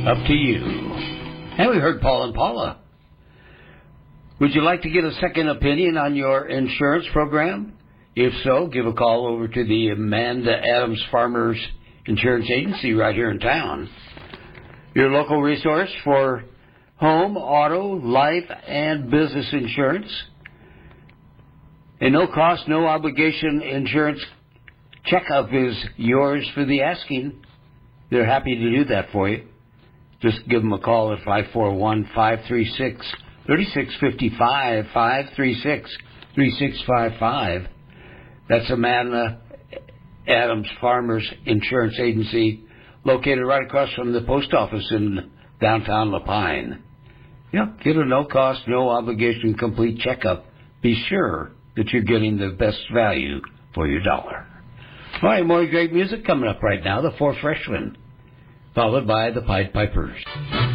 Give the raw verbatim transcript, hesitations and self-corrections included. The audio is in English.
Up to you. And we heard Paul and Paula. Would you like to get a second opinion on your insurance program? If so, give a call over to the Amanda Adams Farmers Insurance Agency right here in town. Your local resource for home, auto, life, and business insurance. A no-cost, no-obligation insurance checkup is yours for the asking. They're happy to do that for you. Just give them a call at five four one, five three six, three six five five, five three six, three six five five. That's Amanda Adams Farmers Insurance Agency, located right across from the post office in downtown La Pine. Yeah, get a no-cost, no-obligation complete checkup. Be sure that you're getting the best value for your dollar. All right, more great music coming up right now, the Four Freshmen, followed by the Pied Pipers.